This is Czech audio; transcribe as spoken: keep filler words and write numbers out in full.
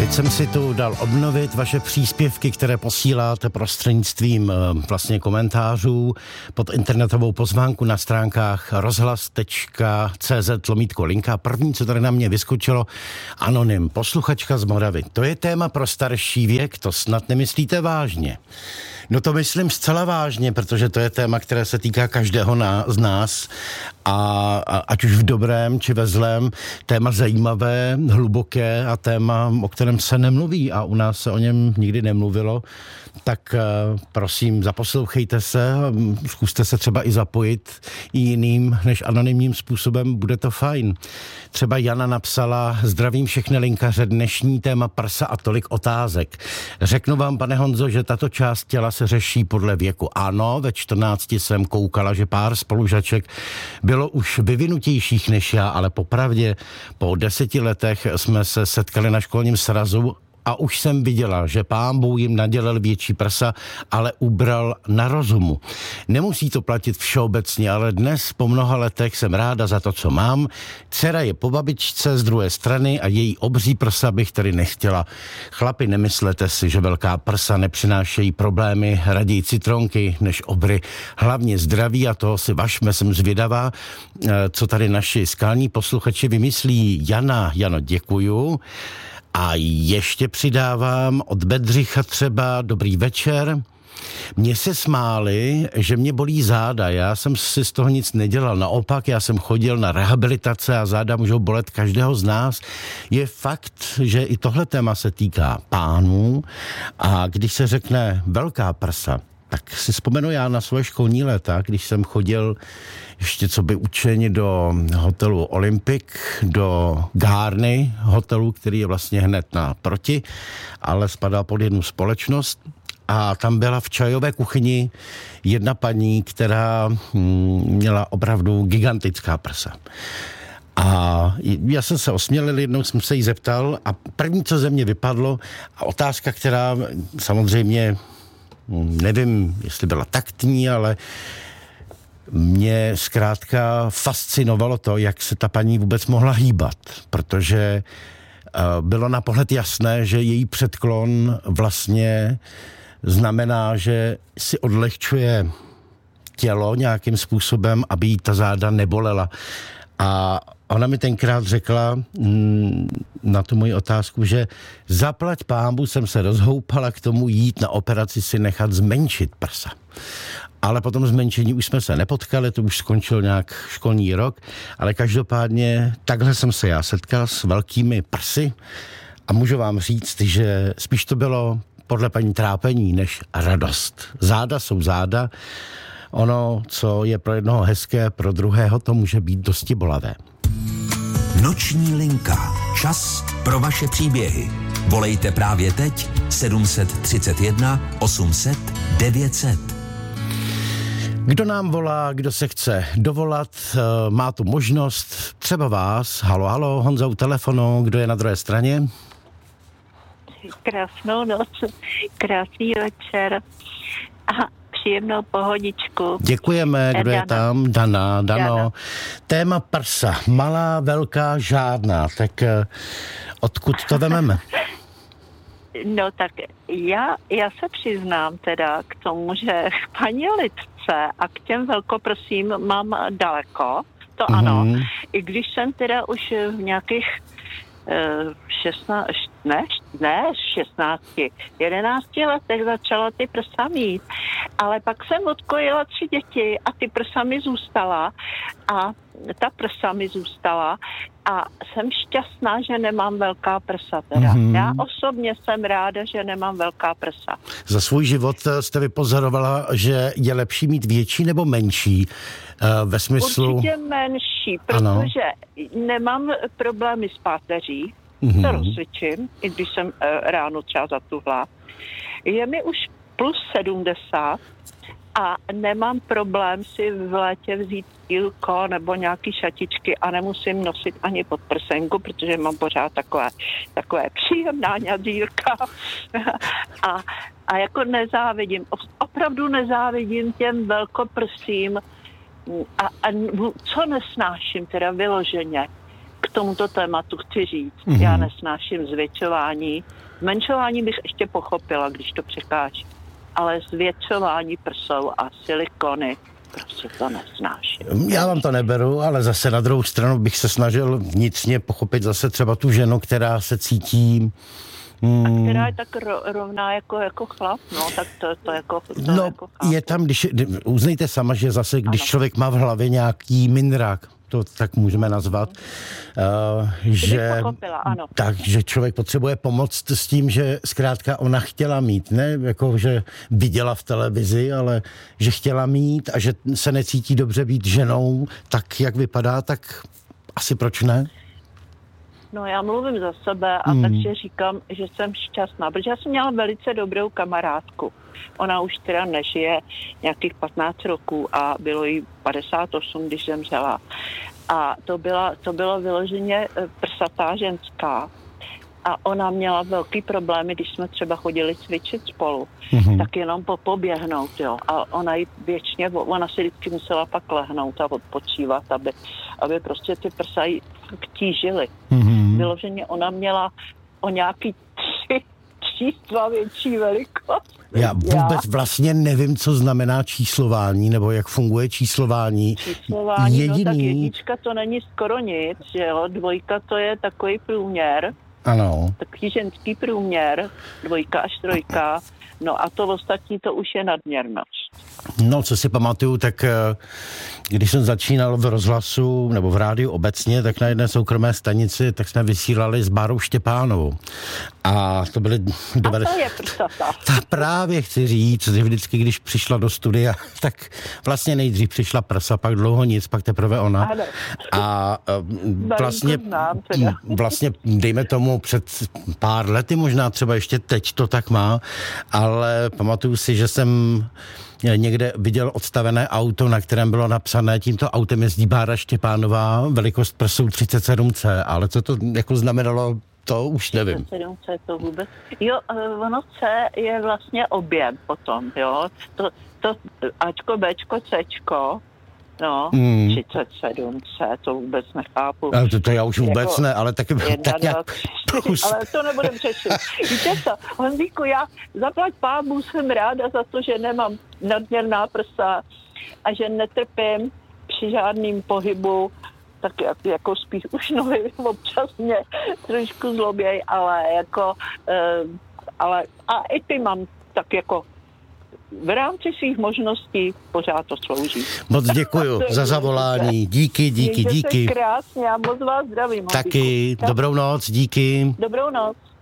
Teď jsem si tu dal obnovit vaše příspěvky, které posíláte prostřednictvím vlastně komentářů pod internetovou pozvánku na stránkách rozhlas tečka cé zet lomítko linka. První, co tady na mě vyskočilo, anonym, posluchačka z Moravy. To je téma pro starší věk, to snad nemyslíte vážně. No to myslím zcela vážně, protože to je téma, které se týká každého ná, z nás a, a ať už v dobrém či ve zlém, téma zajímavé, hluboké a téma, o kterém se nemluví a u nás se o něm nikdy nemluvilo, tak prosím, zaposlouchejte se, zkuste se třeba i zapojit i jiným než anonymním způsobem, bude to fajn. Třeba Jana napsala: zdravím všechny linkaře, dnešní téma prsa a tolik otázek. Řeknu vám, pane Honzo, že tato část těla se řeší podle věku. Ano, ve čtrnácti jsem koukala, že pár spolužaček bylo už vyvinutějších než já, ale popravdě po deseti letech jsme se setkali na školním srazu a už jsem viděla, že Pán Bůh jim nadělil větší prsa, ale ubral na rozumu. Nemusí to platit všeobecně, ale dnes po mnoha letech jsem ráda za to, co mám. Dcera je po babičce z druhé strany a její obří prsa bych tedy nechtěla. Chlapi, nemyslete si, že velká prsa nepřinášejí problémy, raději citronky než obry. Hlavně zdraví, a toho si vašme, jsem zvědavá, co tady naši skalní posluchači vymyslí. Jana, Jano, děkuju. A ještě přidávám od Bedřicha třeba: dobrý večer. Mně se smáli, že mě bolí záda. Já jsem si z toho nic nedělal. Naopak, já jsem chodil na rehabilitace a záda můžou bolet každého z nás. Je fakt, že i tohle téma se týká pánů a když se řekne velká prsa, tak si vzpomenu já na svoje školní léta, když jsem chodil ještě co by učeni do hotelu Olympic, do Gárny hotelu, který je vlastně hned naproti, ale spadá pod jednu společnost. A tam byla v čajové kuchyni jedna paní, která měla opravdu gigantická prsa. A já jsem se osmělil, jednou jsem se jí zeptal a první, co ze mě vypadlo, a otázka, která samozřejmě nevím, jestli byla taktní, ale mě zkrátka fascinovalo to, jak se ta paní vůbec mohla hýbat, protože bylo na pohled jasné, že její předklon vlastně znamená, že si odlehčuje tělo nějakým způsobem, aby jí ta záda nebolela. A ona mi tenkrát řekla na tu moji otázku, že zaplať pánbu jsem se rozhoupala k tomu jít na operaci si nechat zmenšit prsa. Ale po tom zmenšení už jsme se nepotkali, to už skončil nějak školní rok, ale každopádně takhle jsem se já setkal s velkými prsy a můžu vám říct, že spíš to bylo podle paní trápení než radost. Záda jsou záda, ono, co je pro jednoho hezké, pro druhého to může být dosti bolavé. Noční linka. Čas pro vaše příběhy. Volejte právě teď sedm set třicet jedna osm set devět set. Kdo nám volá, kdo se chce dovolat, má tu možnost, třeba vás. Halo, halo, Honza u telefonu, kdo je na druhé straně? Krásnou noc, krásný večer a příjemnou pohodičku. Děkujeme, kdo Dana. je tam? Dana, Dano. Dana. Téma prsa, malá, velká, žádná, tak odkud to vememe? No tak já, já se přiznám teda k tomu, že k paní Lidce a k těm velkoprsím mám daleko, to mm-hmm. ano, i když jsem teda už v nějakých šestnáct, ne, ne, šestnácti, jedenácti letech začala ty prsa mít, ale pak jsem odkojila tři děti a ty prsa mi zůstala a ta prsa mi zůstala a jsem šťastná, že nemám velká prsa teda. Mm-hmm. Já osobně jsem ráda, že nemám velká prsa. Za svůj život jste vypozorovala, že je lepší mít větší nebo menší? Uh, ve smyslu... Určitě menší, protože ano. Nemám problémy s páteří, mm-hmm. to rozcvičím, i když jsem uh, ráno třeba zatuhla. Je mi už plus sedmdesát a nemám problém si v létě vzít jílko nebo nějaký šatičky a nemusím nosit ani podprsenku, protože mám pořád takové, takové příjemná ňadírka. a, a jako nezávidím, opravdu nezávidím těm velkoprsým a, a co nesnáším teda vyloženě. K tomuto tématu chci říct, mm-hmm. já nesnáším zvětšování. Zmenšování bych ještě pochopila, když to překáží. Ale zvětšování prsou a silikony, prostě to nesnáším. Já vám to neberu, ale zase na druhou stranu bych se snažil vnitřně pochopit zase třeba tu ženu, která se cítí... Hmm. A která je tak ro, rovná jako, jako chlap, no, tak to, to jako... To no, jako je tam, když... Uznejte sama, že zase, když ano. člověk má v hlavě nějaký mindrák, to tak můžeme nazvat, uh, že, pochopila, tak, že člověk potřebuje pomoct s tím, že zkrátka ona chtěla mít, ne jako, že viděla v televizi, ale že chtěla mít a že se necítí dobře být ženou, tak jak vypadá, tak asi proč ne? No já mluvím za sebe a hmm. takže říkám, že jsem šťastná, protože já jsem měla velice dobrou kamarádku. Ona už teda nežije nějakých patnáct roků a bylo jí padesát osm, když zemřela. A to, byla, to bylo vyloženě prsatá ženská. A ona měla velký problémy, když jsme třeba chodili cvičit spolu, mm-hmm. tak jenom po, poběhnout, jo. A ona jí věčně, ona si vždycky musela pak lehnout a odpočívat, aby, aby prostě ty prsa jí tížily. Mm-hmm. Vyloženě ona měla o nějaký tři čísla větší velikost. Já vůbec vlastně nevím, co znamená číslování, nebo jak funguje číslování. Číslování, Jediný... no tak jednička to není skoro nic, že jo, dvojka to je takový průměr. Ano. Takový ženský průměr, dvojka až trojka, no a to ostatní to už je nadměrnost. No, co si pamatuju, tak když jsem začínal v rozhlasu nebo v rádiu obecně, tak na jedné soukromé stanici, tak jsme vysílali s Bárou Štěpánovou. A to byly... devadesát... A to je prsata. Ta právě chci říct, že vždycky, když přišla do studia, tak vlastně nejdřív přišla prsa, pak dlouho nic, pak teprve ona. Ano. A vlastně, vlastně, dejme tomu, před pár lety, možná třeba ještě teď to tak má, ale pamatuju si, že jsem někde viděl odstavené auto, na kterém bylo napsané, tímto autem jezdí Bára Štěpánová, velikost prsou třicet sedm cé, ale co to jako znamenalo, to už nevím. třicet sedm cé to vůbec. Jo, ono C je vlastně objem potom, jo. To, to Ačko, Bčko, Cčko, no, mm. třicet sedm cé, to vůbec nechápu. Ale to, to já už vůbec jako ne, ale tak, tak nějak... Ale to nebudem řešit. Víte co, Honzíku, já zaplať pámu jsem ráda za to, že nemám nadměrná prsa a že netrpím při žádným pohybu, tak jako spíš už nohy občas mě trošku zloběj, ale jako, ale a i ty mám tak jako v rámci svých možností pořád to slouží. Moc děkuju za zavolání. Díky, díky, Mějte díky. Se krásně a moc vás zdravím. Taky. Dobrou noc, díky. Dobrou noc.